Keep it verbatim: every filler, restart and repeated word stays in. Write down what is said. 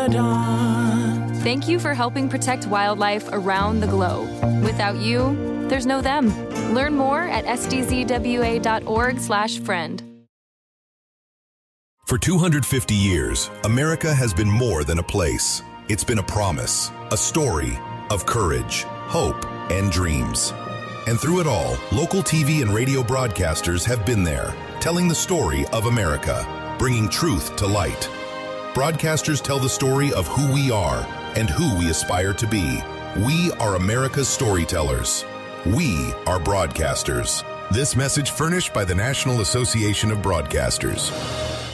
dawn. Thank you for helping protect wildlife around the globe. Without you, there's no them. Learn more at s d z w a dot org slash friend. For two hundred fifty years, America has been more than a place. It's been a promise, a story of courage, hope, and dreams. And through it all, local T V and radio broadcasters have been there, telling the story of America, bringing truth to light. Broadcasters tell the story of who we are and who we aspire to be. We are America's storytellers. We are broadcasters. This message furnished by the National Association of Broadcasters.